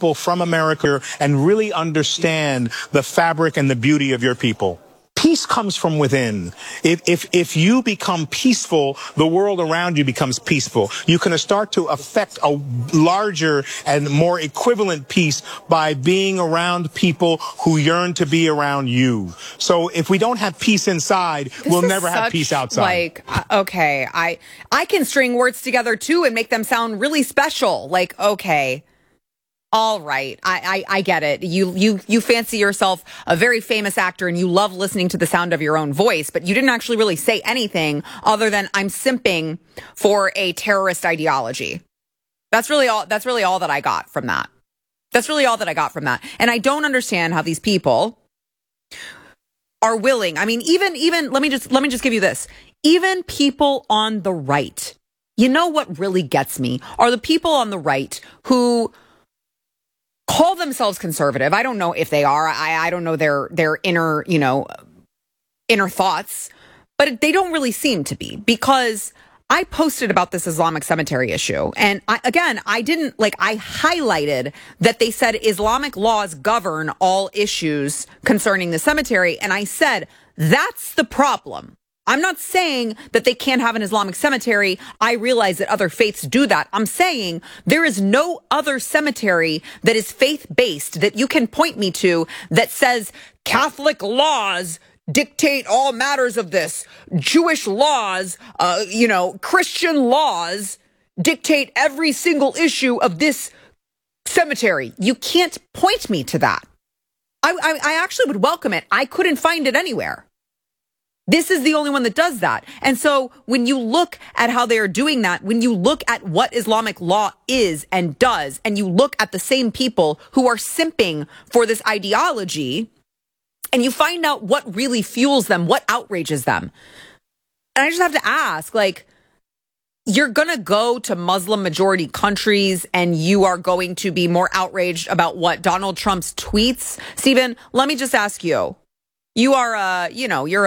people from America and really understand the fabric and the beauty of your people. Peace comes from within. If you become peaceful, the world around you becomes peaceful. You can start to affect a larger and more equivalent peace by being around people who yearn to be around you. So if we don't have peace inside, we'll never have peace outside. Like, okay, I can string words together too and make them sound really special. Like, okay. All right. I get it. You fancy yourself a very famous actor and you love listening to the sound of your own voice, but you didn't actually really say anything other than I'm simping for a terrorist ideology. That's really all that I got from that. That's really all that I got from that. And I don't understand how these people are willing. I mean, even let me just give you this. Even people on the right. You know what really gets me are the people on the right who call themselves conservative. I don't know if they are. I don't know their inner thoughts, but they don't really seem to be, because I posted about this Islamic cemetery issue. And I highlighted that they said Islamic laws govern all issues concerning the cemetery. And I said, that's the problem. I'm not saying that they can't have an Islamic cemetery. I realize that other faiths do that. I'm saying there is no other cemetery that is faith-based that you can point me to that says Catholic laws dictate all matters of this. Jewish laws, Christian laws dictate every single issue of this cemetery. You can't point me to that. I actually would welcome it. I couldn't find it anywhere. This is the only one that does that. And so when you look at how they are doing that, when you look at what Islamic law is and does, and you look at the same people who are simping for this ideology, and you find out what really fuels them, what outrages them. And I just have to ask, like, you're going to go to Muslim majority countries and you are going to be more outraged about what Donald Trump's tweets? Stephen, let me just ask you. You are you're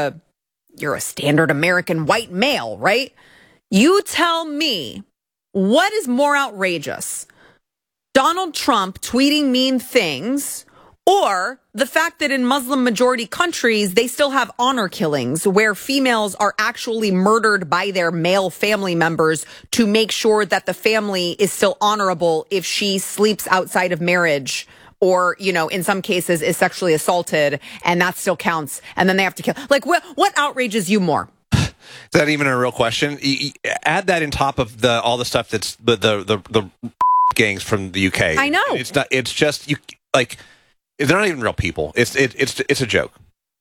a standard American white male, right? You tell me, what is more outrageous? Donald Trump tweeting mean things, or the fact that in Muslim majority countries, they still have honor killings where females are actually murdered by their male family members to make sure that the family is still honorable if she sleeps outside of marriage, or, in some cases is sexually assaulted, and that still counts. And then they have to kill. Like, what outrages you more? Is that even a real question? Add that in top of all the stuff that's the gangs from the UK. I know. It's not. It's just they're not even real people. It's a joke.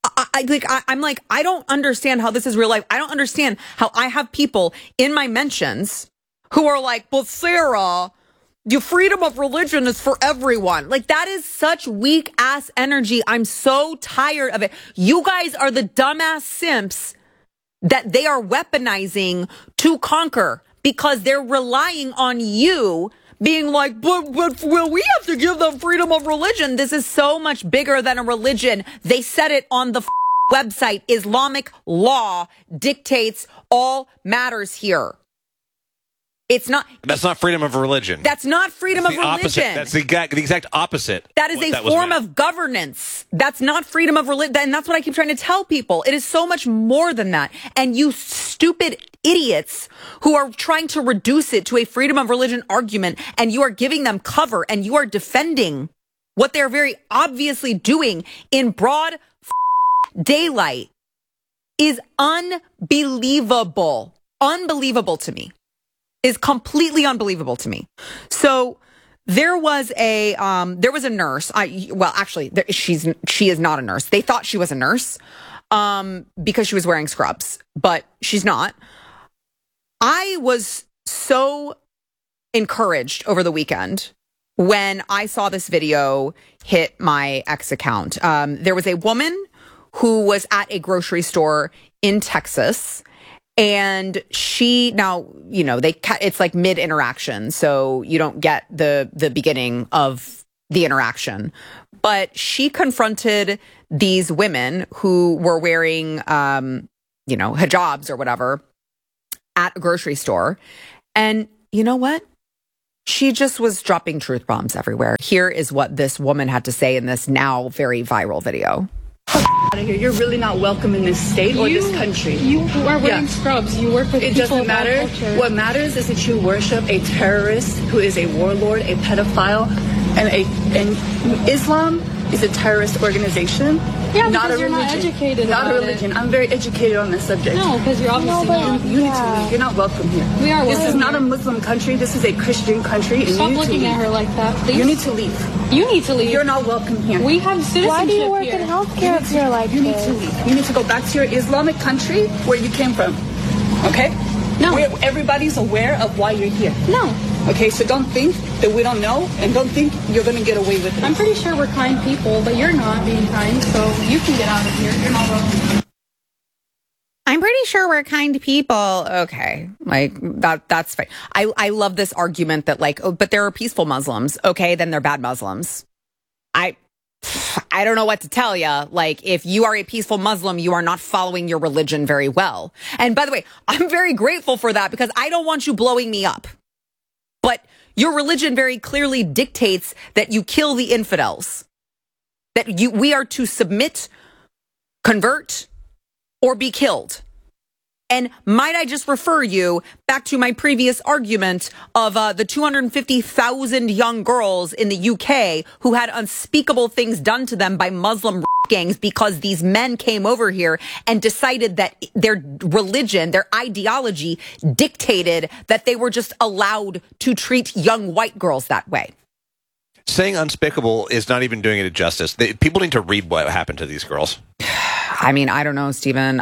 I don't understand how this is real life. I don't understand how I have people in my mentions who are like, but Sarah, the freedom of religion is for everyone. Like, that is such weak ass energy. I'm so tired of it. You guys are the dumbass simps that they are weaponizing to conquer, because they're relying on you being like, but we have to give them freedom of religion. This is so much bigger than a religion. They said it on the website. Islamic law dictates all matters here. It's not. That's not freedom of religion. That's not freedom of religion. Opposite. That's the exact opposite. That is a form of governance. That's not freedom of religion. And that's what I keep trying to tell people. It is so much more than that. And you stupid idiots who are trying to reduce it to a freedom of religion argument, and you are giving them cover, and you are defending what they're very obviously doing in broad daylight, is unbelievable. Unbelievable to me. Is completely unbelievable to me. So there was a nurse. She is not a nurse. They thought she was a nurse because she was wearing scrubs, but she's not. I was so encouraged over the weekend when I saw this video hit my X account. There was a woman who was at a grocery store in Texas. And it's like mid interaction, so you don't get the beginning of the interaction. But she confronted these women who were wearing, hijabs or whatever at a grocery store. And you know what? She just was dropping truth bombs everywhere. Here is what this woman had to say in this now very viral video. Out of here. You're really not welcome in this state or this country. You are wearing scrubs. You work with it people doesn't matter. What matters is that you worship a terrorist who is a warlord, a pedophile, and Islam is a terrorist organization. Yeah, not a you're religion. Not educated. Not a religion. I'm very educated on this subject. No, because you're obviously not. You need to leave. You're not welcome here. We are welcome. This is not a Muslim country. This is a Christian country. And Stop you need looking to leave. at her like that, please. You need to leave. You need to leave. You're not welcome here. We have citizenship. Why do you work here. in healthcare if you're like You need to leave. You need to go back to your Islamic country where you came from. Okay? No. Everybody's aware of why you're here. No. Okay, so don't think that we don't know, and don't think you're going to get away with it. I'm pretty sure we're kind people, but you're not being kind, so you can get out of here. You're not welcome. I'm pretty sure we're kind people. Okay. Like that's fine. I love this argument that like, oh, but there are peaceful Muslims. Okay, then they're bad Muslims. I don't know what to tell you. Like, if you are a peaceful Muslim, you are not following your religion very well. And by the way, I'm very grateful for that because I don't want you blowing me up. But your religion very clearly dictates that you kill the infidels, that we are to submit, convert, or be killed. And might I just refer you back to my previous argument of the 250,000 young girls in the UK who had unspeakable things done to them by Muslim gangs because these men came over here and decided that their religion, their ideology dictated that they were just allowed to treat young white girls that way. Saying unspeakable is not even doing it justice. People need to read what happened to these girls. I mean, I don't know, Stephen.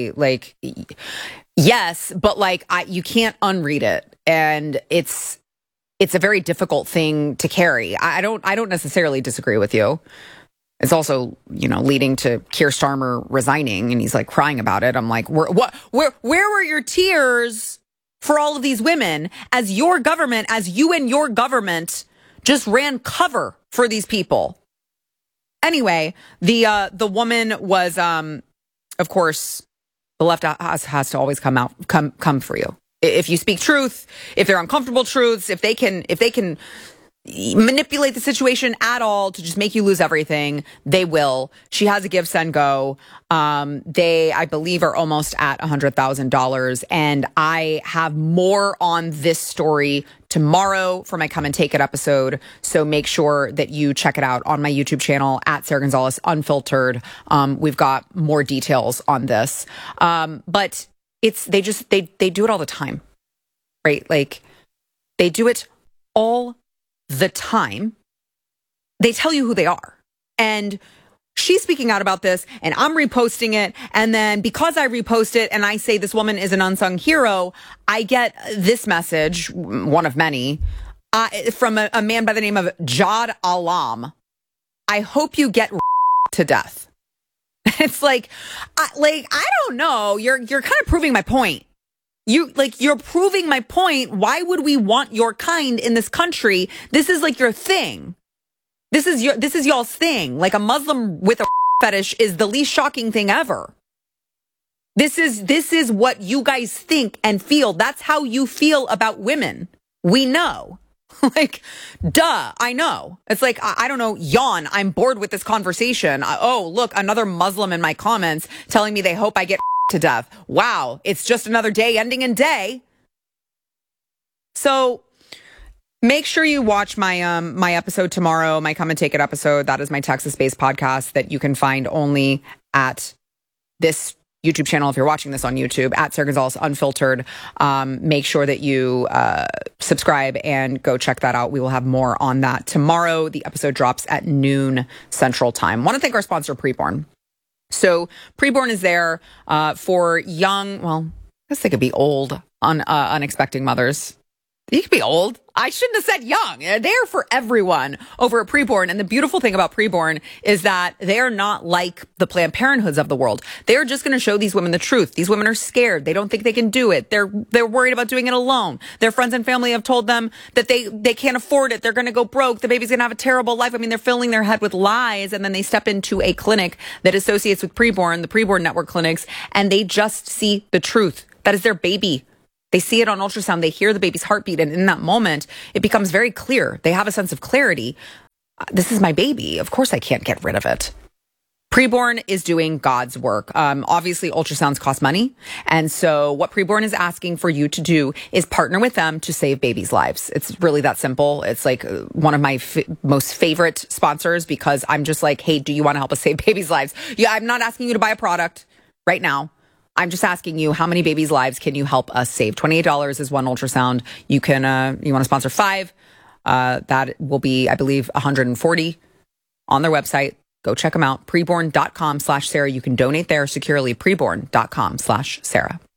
Yes, but you can't unread it. And it's a very difficult thing to carry. I don't necessarily disagree with you. It's also, leading to Keir Starmer resigning, and he's like crying about it. I'm like, where were your tears for all of these women as your government, as you and your government just ran cover for these people? Anyway, the woman was, of course, the left has to always come for you. If you speak truth, if they're uncomfortable truths, if they can manipulate the situation at all to just make you lose everything, they will. She has a give, send, go. They, I believe, are almost at $100,000. And I have more on this story tomorrow for my Come and Take It episode. So make sure that you check it out on my YouTube channel at Sarah Gonzalez Unfiltered. We've got more details on this. But they do it all the time, right? Like, they do it all the time. They tell you who they are. And she's speaking out about this, and I'm reposting it. And then because I repost it and I say this woman is an unsung hero, I get this message, one of many, from a man by the name of Jad Alam. I hope you get to death. It's like, I don't know. You're kind of proving my point. You're proving my point. Why would we want your kind in this country? This is like your thing. This is y'all's thing. Like, a Muslim with a fetish is the least shocking thing ever. This is what you guys think and feel. That's how you feel about women. We know. Like, duh, I know. It's like, I don't know, yawn. I'm bored with this conversation. Oh, look, another Muslim in my comments telling me they hope I get to death. Wow, it's just another day ending in day. So make sure you watch my my episode tomorrow, my Come and Take It episode. That is my Texas-based podcast that you can find only at this YouTube channel. If you're watching this on YouTube, at Sarah Gonzalez Unfiltered, make sure that you subscribe and go check that out. We will have more on that tomorrow. The episode drops at noon Central Time. Want to thank our sponsor, Preborn. So Preborn is there for young, well, I guess they could be old, unexpecting mothers. You could be old. I shouldn't have said young. They're for everyone over at Preborn. And the beautiful thing about Preborn is that they're not like the Planned Parenthoods of the world. They're just going to show these women the truth. These women are scared. They don't think they can do it. They're worried about doing it alone. Their friends and family have told them that they can't afford it. They're going to go broke. The baby's going to have a terrible life. I mean, they're filling their head with lies. And then they step into a clinic that associates with Preborn, the Preborn Network clinics, and they just see the truth. That is their baby. They see it on ultrasound. They hear the baby's heartbeat. And in that moment, it becomes very clear. They have a sense of clarity. This is my baby. Of course I can't get rid of it. Preborn is doing God's work. Obviously, ultrasounds cost money. And so what Preborn is asking for you to do is partner with them to save babies' lives. It's really that simple. It's like one of my most favorite sponsors because I'm just like, hey, do you want to help us save babies' lives? Yeah, I'm not asking you to buy a product right now. I'm just asking you, how many babies' lives can you help us save? $28 is one ultrasound. You can, you want to sponsor 5. That will be, I believe, $140 on their website. Go check them out. Preborn.com/Sarah. You can donate there securely. Preborn.com/Sarah.